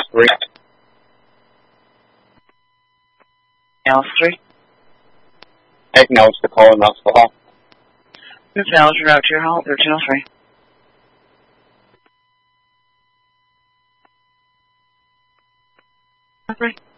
3. L3. Acknowledge the call and mouse the hall. This is Alice, route to your hall, 1303. Three.